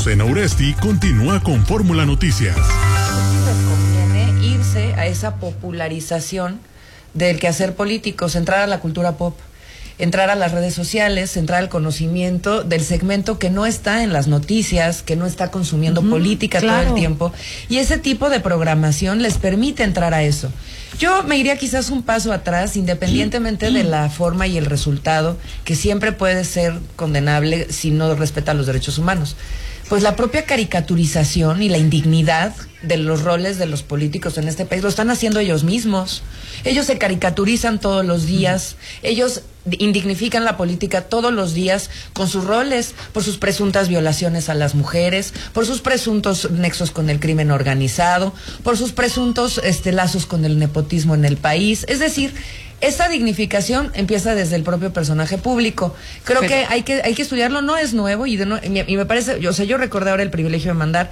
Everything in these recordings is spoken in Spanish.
Azucena Uresti continúa con Fórmula Noticias. Les conviene irse a esa popularización del quehacer político, entrar a la cultura pop, entrar a las redes sociales, entrar al conocimiento del segmento que no está en las noticias, que no está consumiendo política todo el tiempo, y ese tipo de programación les permite entrar a eso. Yo me iría quizás un paso atrás, independientemente de la forma y el resultado, que siempre puede ser condenable si no respeta los derechos humanos. Pues la propia caricaturización y la indignidad de los roles de los políticos en este país lo están haciendo ellos mismos. Ellos se caricaturizan todos los días, ellos indignifican la política todos los días con sus roles, por sus presuntas violaciones a las mujeres, por sus presuntos nexos con el crimen organizado, por sus presuntos lazos con el nepotismo en el país. Es decir, esta dignificación empieza desde el propio personaje público. Creo que hay que estudiarlo, no es nuevo y me parece, yo recordé ahora el privilegio de mandar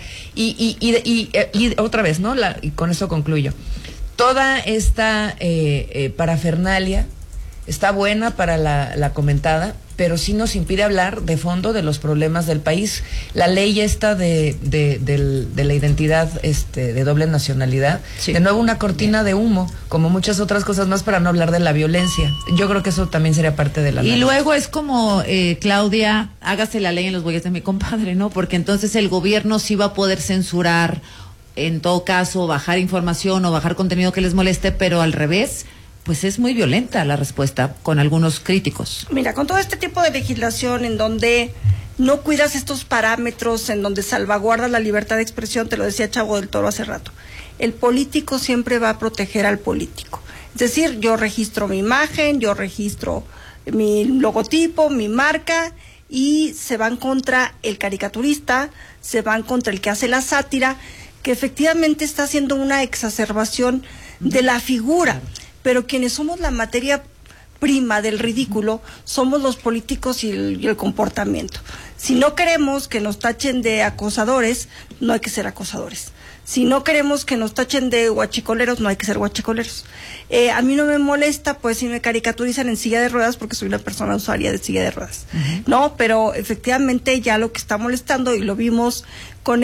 y otra vez, ¿no? Y con esto concluyo. Toda esta parafernalia está buena para la comentada, pero sí nos impide hablar de fondo de los problemas del país. La ley esta de la identidad de doble nacionalidad, de nuevo una cortina de humo, como muchas otras cosas más, para no hablar de la violencia. Yo creo que eso también sería parte de la ley. Y luego es como, Claudia, hágase la ley en los bueyes de mi compadre, ¿no? Porque entonces el gobierno sí va a poder censurar, en todo caso, bajar información o bajar contenido que les moleste, pero al revés, pues es muy violenta la respuesta con algunos críticos. Mira, con todo este tipo de legislación en donde no cuidas estos parámetros, en donde salvaguardas la libertad de expresión, te lo decía Chavo del Toro hace rato, el político siempre va a proteger al político. Es decir, yo registro mi imagen, yo registro mi logotipo, mi marca, y se van contra el caricaturista, se van contra el que hace la sátira, que efectivamente está haciendo una exacerbación de la figura. Pero quienes somos la materia prima del ridículo somos los políticos y el comportamiento. Si no queremos que nos tachen de acosadores, no hay que ser acosadores. Si no queremos que nos tachen de guachicoleros, no hay que ser guachicoleros. A mí no me molesta, pues, si me caricaturizan en silla de ruedas, porque soy una persona usuaria de silla de ruedas. No, pero efectivamente ya lo que está molestando, y lo vimos con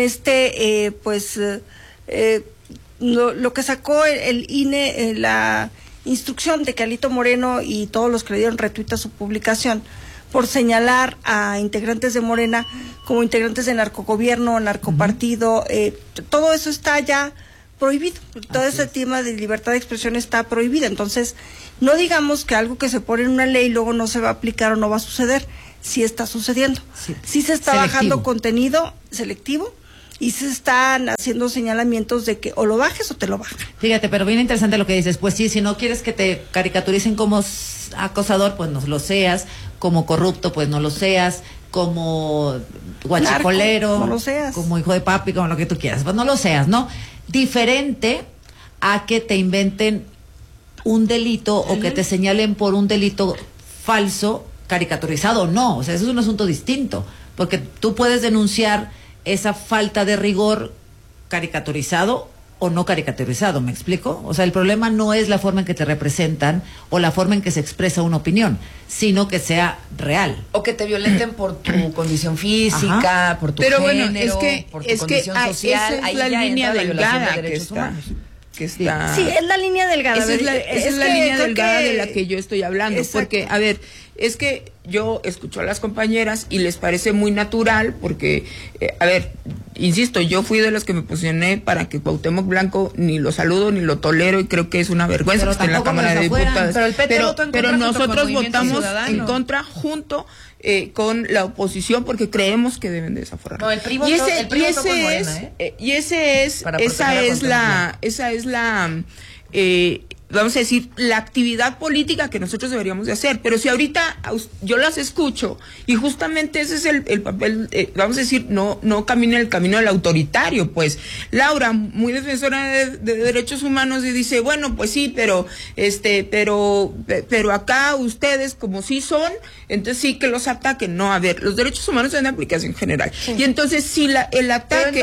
lo que sacó el INE, la instrucción de que Alito Moreno y todos los que le dieron retweet a su publicación por señalar a integrantes de Morena como integrantes de narcogobierno, narcopartido, todo eso está ya prohibido. Todo ese tema de libertad de expresión está prohibido. Entonces, no digamos que algo que se pone en una ley luego no se va a aplicar o no va a suceder. Sí está sucediendo. Sí se está bajando contenido selectivo, y se están haciendo señalamientos de que o lo bajes o te lo bajan. Fíjate, pero bien interesante lo que dices. Pues sí, si no quieres que te caricaturicen como acosador, pues no lo seas. Como corrupto, pues no lo seas. Como guachicolero, no lo seas. Como hijo de papi, como lo que tú quieras, pues no lo seas, ¿no? Diferente a que te inventen un delito o que te señalen por un delito falso, caricaturizado o no. O sea, eso es un asunto distinto, porque tú puedes denunciar esa falta de rigor caricaturizado o no caricaturizado, ¿me explico? O sea, el problema no es la forma en que te representan o la forma en que se expresa una opinión, sino que sea real. O que te violenten por tu condición física, por tu género, por tu condición social. Esa es la línea delgada que está. Sí, es la línea delgada. Esa es la línea delgada de la que yo estoy hablando. Exacto. Porque, a ver, es que yo escucho a las compañeras y les parece muy natural porque, a ver, insisto, yo fui de los que me posicioné para que Cuauhtémoc Blanco ni lo saludo ni lo tolero, y creo que es una vergüenza que esté en la Cámara de Diputados. Pero nosotros votamos en contra junto con la oposición porque creemos que deben desaforar. No, el primo esa es la vamos a decir, la actividad política que nosotros deberíamos de hacer. Pero si ahorita yo las escucho y justamente ese es el papel, vamos a decir, no camina el camino del autoritario, pues Laura, muy defensora de derechos humanos, y dice, bueno, pues sí, pero acá ustedes como sí son, entonces sí que los ataquen. No, a ver, los derechos humanos son de aplicación general. Sí. Y entonces si el ataque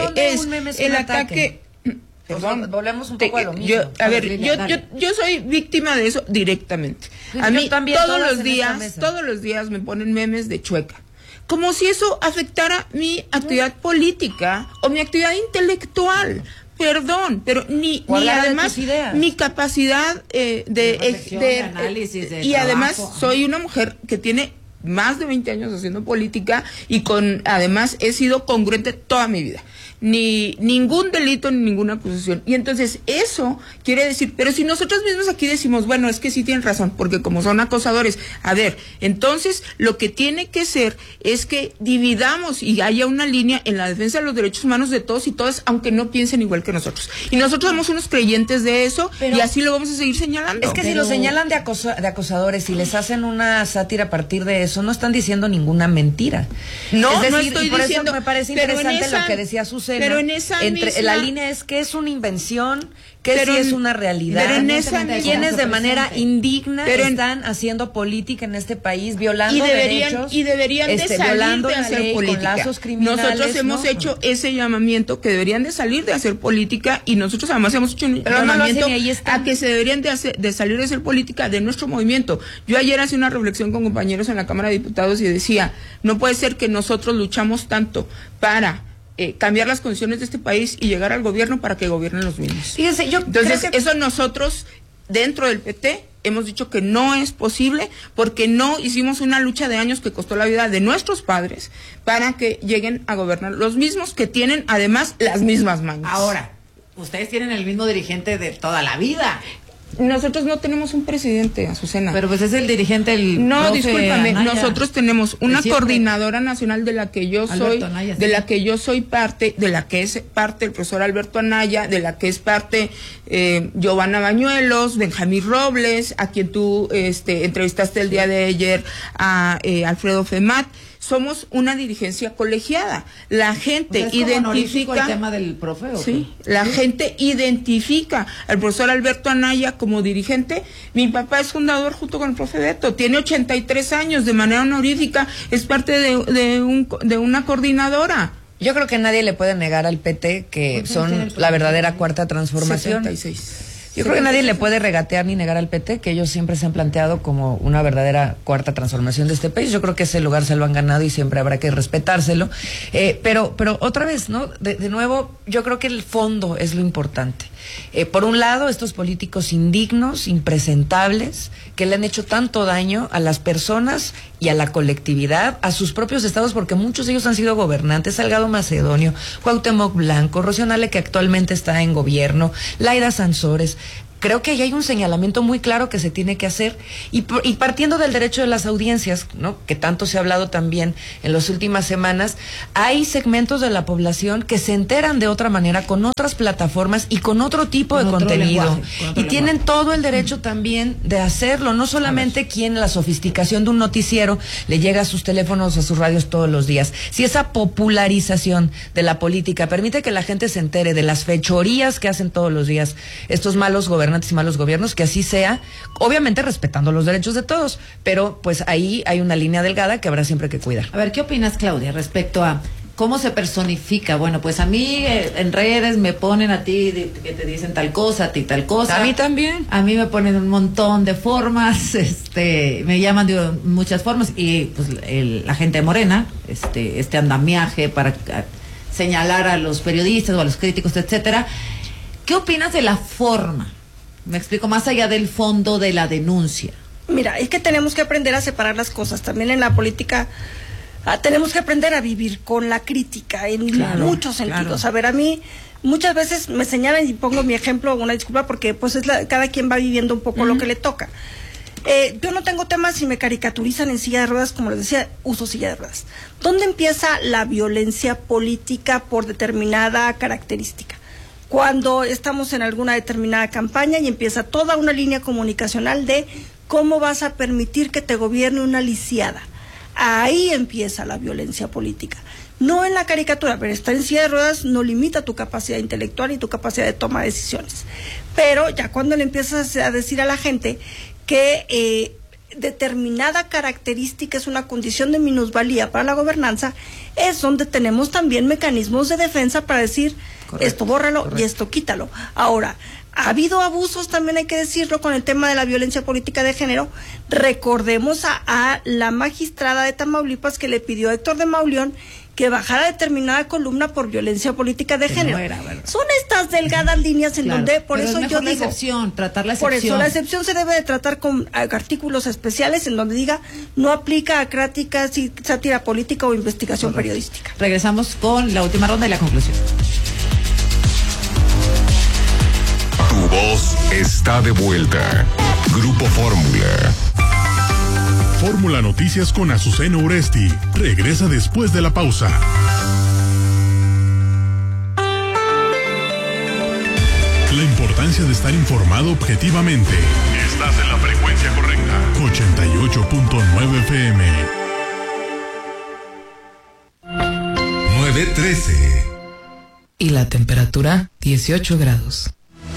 Perdón, volvemos un poco a lo mismo. Yo soy víctima de eso directamente. A mí todos los días me ponen memes de Chueca. como si eso afectara mi actividad política o mi actividad intelectual. Perdón, pero ni además mi capacidad de análisis, de y trabajo. Además soy una mujer que tiene más de 20 años haciendo política y además he sido congruente toda mi vida. Ni ningún delito ni ninguna acusación. Y entonces eso quiere decir, pero si nosotros mismos aquí decimos, bueno, es que sí tienen razón, porque como son acosadores, a ver, entonces lo que tiene que ser es que dividamos y haya una línea en la defensa de los derechos humanos de todos y todas, aunque no piensen igual que nosotros. Y nosotros somos unos creyentes de eso, y así lo vamos a seguir señalando. Es que si lo señalan de acosadores y les hacen una sátira a partir de eso, no están diciendo ninguna mentira. No, es decir, no estoy por diciendo, eso me parece interesante lo que decía Susana. Pero en esa misma, la línea es que es una invención, que sí es una realidad. Pero en esa quienes de manera indigna están haciendo política en este país, violando derechos y deberían de salir violando de la hacer ley, política. con lazos criminales. Nosotros hemos hecho ese llamamiento que deberían de salir de hacer política, y nosotros además hemos hecho un llamamiento a que se deberían de salir de hacer política de nuestro movimiento. Yo ayer hacía una reflexión con compañeros en la Cámara de Diputados y decía, no puede ser que nosotros luchamos tanto para cambiar las condiciones de este país y llegar al gobierno para que gobiernen los mismos. Fíjense, entonces eso nosotros dentro del PT hemos dicho que no es posible, porque no hicimos una lucha de años que costó la vida de nuestros padres para que lleguen a gobernar los mismos, que tienen además las mismas mañas. Ahora, ustedes tienen el mismo dirigente de toda la vida. Nosotros no tenemos un presidente, Azucena. Pero pues es el dirigente, No, discúlpame, Anaya. Nosotros tenemos una coordinadora nacional de la que yo soy, Anaya, sí. de la que yo soy parte, de la que es parte el profesor Alberto Anaya, de la que es parte Giovanna Bañuelos, Benjamín Robles, a quien tú entrevistaste el día de ayer, a Alfredo Femat. Somos una dirigencia colegiada. La gente identifica el tema del profe, ¿o sí, la gente identifica al profesor Alberto Anaya como dirigente. Mi papá es fundador junto con el profe Beto, tiene 83 años, de manera honorífica, es parte de una coordinadora. Yo creo que nadie le puede negar al PT que son la verdadera cuarta transformación. 76. Yo creo que nadie le puede regatear ni negar al PT que ellos siempre se han planteado como una verdadera cuarta transformación de este país. Yo creo que ese lugar se lo han ganado y siempre habrá que respetárselo. Pero otra vez, ¿no? De nuevo, yo creo que el fondo es lo importante. Por un lado, estos políticos indignos, impresentables, que le han hecho tanto daño a las personas y a la colectividad, a sus propios estados, porque muchos de ellos han sido gobernantes: Salgado Macedonio, Cuauhtémoc Blanco, Rocío Nale, que actualmente está en gobierno, Laida Sansores. Creo que ahí hay un señalamiento muy claro que se tiene que hacer, y partiendo del derecho de las audiencias, ¿no?, que tanto se ha hablado también en las últimas semanas, hay segmentos de la población que se enteran de otra manera, con otras plataformas y con otro tipo de contenido, y tienen todo el derecho también de hacerlo, no solamente quien la sofisticación de un noticiero le llega a sus teléfonos, a sus radios todos los días. Si esa popularización de la política permite que la gente se entere de las fechorías que hacen todos los días estos malos gobernantes y malos gobiernos, que así sea, obviamente respetando los derechos de todos, pero pues ahí hay una línea delgada que habrá siempre que cuidar. A ver, ¿qué opinas, Claudia, respecto a cómo se personifica? Bueno, pues a mí en redes me ponen a ti que te dicen tal cosa, a ti tal cosa. A mí también. A mí me ponen un montón de formas, me llaman de muchas formas, y pues la gente de Morena, este andamiaje para señalar a los periodistas o a los críticos, etcétera. ¿Qué opinas de la forma? Me explico, más allá del fondo de la denuncia. Mira, es que tenemos que aprender a separar las cosas. También en la política tenemos que aprender a vivir con la crítica en muchos sentidos. Claro. A ver, a mí muchas veces me señalan, y pongo mi ejemplo, una disculpa, porque pues cada quien va viviendo un poco lo que le toca. Yo no tengo temas si me caricaturizan en silla de ruedas, como les decía, uso silla de ruedas. ¿Dónde empieza la violencia política por determinada característica? Cuando estamos en alguna determinada campaña y empieza toda una línea comunicacional de cómo vas a permitir que te gobierne una lisiada. Ahí empieza la violencia política. No en la caricatura, pero estar en silla de ruedas no limita tu capacidad intelectual y tu capacidad de toma de decisiones. Pero ya cuando le empiezas a decir a la gente que determinada característica es una condición de minusvalía para la gobernanza, es donde tenemos también mecanismos de defensa para decir, correcto, esto bórralo, correcto, y esto quítalo. Ahora, Ha habido abusos, también hay que decirlo, con el tema de la violencia política de género. Recordemos a la magistrada de Tamaulipas que le pidió a Héctor de Mauleón que bajara determinada columna por violencia política de género. Son estas delgadas líneas en donde, por eso yo digo, la excepción, tratar la excepción. Por eso la excepción se debe de tratar con artículos especiales en donde diga no aplica a crítica, sátira política o investigación periodística. Regresamos con la última ronda y la conclusión. Tu voz está de vuelta. Grupo Fórmula. Fórmula Noticias con Azucena Uresti. Regresa después de la pausa. La importancia de estar informado objetivamente. Estás en la frecuencia correcta. 88.9 FM. 9:13. Y la temperatura, 18 grados.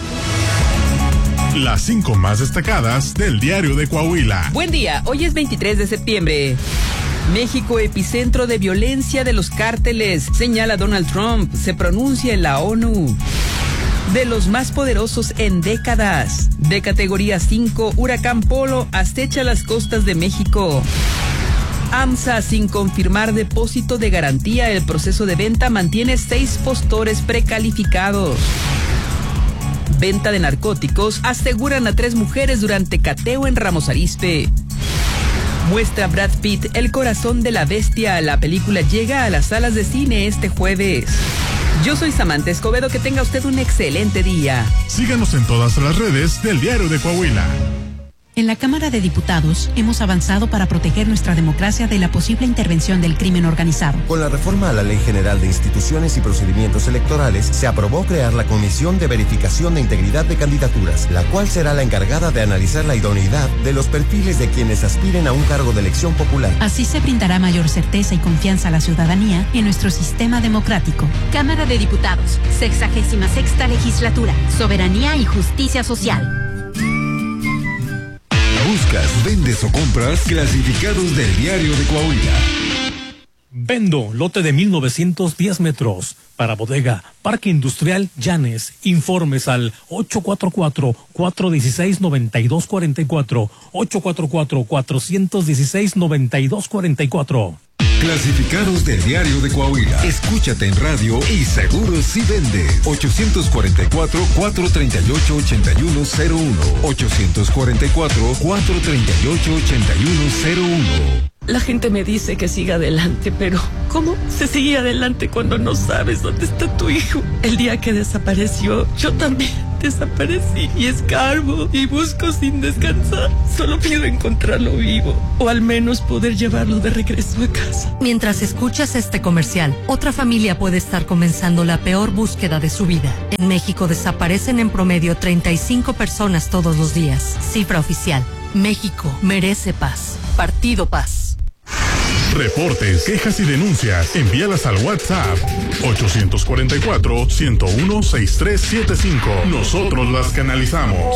Las 5 más destacadas del Diario de Coahuila. Buen día, hoy es 23 de septiembre. México, epicentro de violencia de los cárteles, señala Donald Trump, se pronuncia en la ONU. De los más poderosos en décadas. De categoría 5, huracán Polo acecha las costas de México. AMSA, sin confirmar depósito de garantía, el proceso de venta mantiene 6 postores precalificados. Venta de narcóticos, aseguran a 3 mujeres durante cateo en Ramos Arizpe. Muestra Brad Pitt El corazón de la bestia. La película llega a las salas de cine este jueves. Yo soy Samantha Escobedo, que tenga usted un excelente día. Síganos en todas las redes del Diario de Coahuila. En la Cámara de Diputados hemos avanzado para proteger nuestra democracia de la posible intervención del crimen organizado. Con la reforma a la Ley General de Instituciones y Procedimientos Electorales, se aprobó crear la Comisión de Verificación de Integridad de Candidaturas, la cual será la encargada de analizar la idoneidad de los perfiles de quienes aspiren a un cargo de elección popular. Así se brindará mayor certeza y confianza a la ciudadanía en nuestro sistema democrático. Cámara de Diputados, 66ª Legislatura, Soberanía y Justicia Social. Buscas, vendes o compras clasificados del Diario de Coahuila. Vendo lote de 1910 metros para bodega Parque Industrial Llanes. Informes al 844-416-9244, 844-416-9244. Clasificados del Diario de Coahuila. Escúchate en radio y seguro si vende. 844-438-8101. 844-438-8101. La gente me dice que siga adelante, pero ¿cómo se sigue adelante cuando no sabes dónde está tu hijo? El día que desapareció, yo también desaparecí y escarbo y busco sin descansar. Solo pido encontrarlo vivo o al menos poder llevarlo de regreso a casa. Mientras escuchas este comercial, otra familia puede estar comenzando la peor búsqueda de su vida. En México desaparecen en promedio 35 personas todos los días. Cifra oficial. México merece paz. Partido Paz. Reportes, quejas y denuncias, envíalas al WhatsApp 844-101-6375. Nosotros las canalizamos.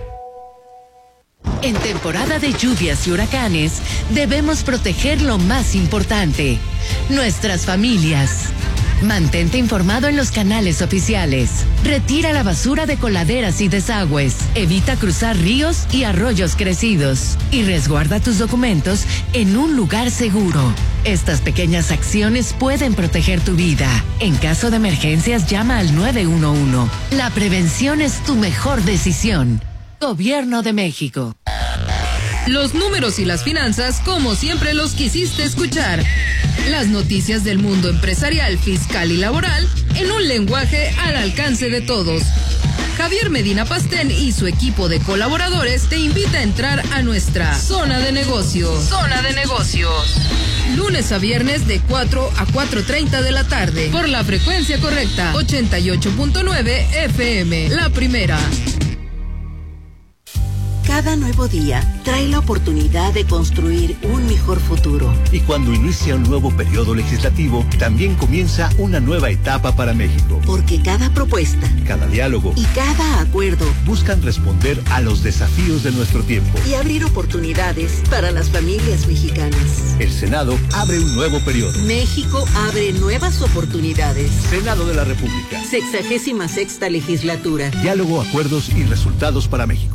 En temporada de lluvias y huracanes, debemos proteger lo más importante, nuestras familias. Mantente informado en los canales oficiales. Retira la basura de coladeras y desagües. Evita cruzar ríos y arroyos crecidos. Y resguarda tus documentos en un lugar seguro. Estas pequeñas acciones pueden proteger tu vida. En caso de emergencias, llama al 911. La prevención es tu mejor decisión. Gobierno de México. Los números y las finanzas como siempre los quisiste escuchar. Las noticias del mundo empresarial, fiscal y laboral en un lenguaje al alcance de todos. Javier Medina Pastén y su equipo de colaboradores te invita a entrar a nuestra Zona de Negocios. Zona de Negocios. Lunes a viernes de 4 a 4:30 de la tarde por la frecuencia correcta 88.9 FM, la primera. Cada nuevo día trae la oportunidad de construir un mejor futuro. Y cuando inicia un nuevo periodo legislativo, también comienza una nueva etapa para México. Porque cada propuesta, cada diálogo y cada acuerdo buscan responder a los desafíos de nuestro tiempo y abrir oportunidades para las familias mexicanas. El Senado abre un nuevo periodo. México abre nuevas oportunidades. Senado de la República. 66ª legislatura. Diálogo, acuerdos y resultados para México.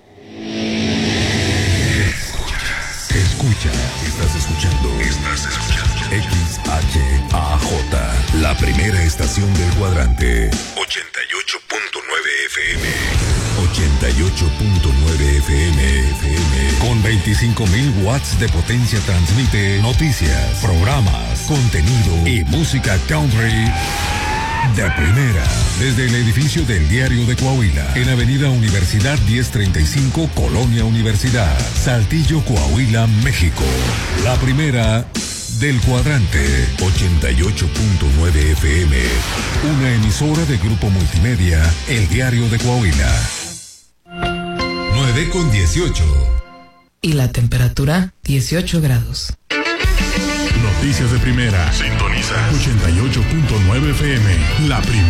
Estás escuchando XHAJ, la primera estación del cuadrante. 88.9 FM. 88.9 FM. Con 25.000 watts de potencia transmite noticias, programas, contenido y música country de primera, desde el edificio del Diario de Coahuila, en Avenida Universidad 1035, Colonia Universidad, Saltillo, Coahuila, México. La primera del cuadrante, 88.9 FM. Una emisora de Grupo Multimedia, El Diario de Coahuila. 9:18. Y la temperatura, 18 grados. Noticias de primera. Sintoniza 88.9 FM. La primera.